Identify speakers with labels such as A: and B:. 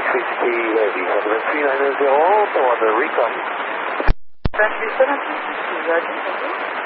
A: 360 Heavy, Headland 3900, on the recon.
B: 28 bonjour.